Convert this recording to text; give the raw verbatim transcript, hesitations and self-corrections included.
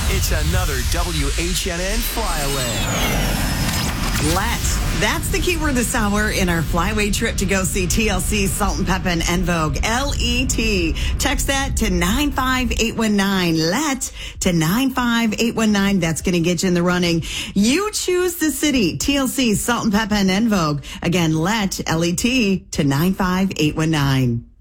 It's another W H N N Flyaway. Let. That's the keyword this hour in our Flyway trip to go see T L C, Salt and Pepper, and En Vogue. L E T. Text that to nine five eight one nine. Let to nine five eight one nine. That's going to get you in the running. You choose the city. T L C, Salt and Pepper, and En Vogue. Again, let, L E T, to nine five eight one nine.